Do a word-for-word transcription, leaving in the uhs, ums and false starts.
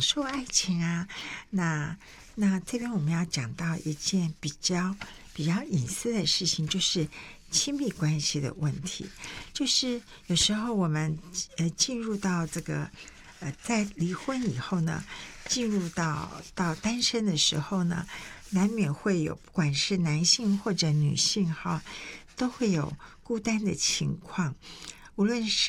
受爱情啊。那那这边我们要讲到一件比较比较隐私的事情，就是亲密关系的问题。就是有时候我们呃进入到这个呃在离婚以后呢，进入到到单身的时候呢，难免会有不管是男性或者女性哈，都会有孤单的情况，无论是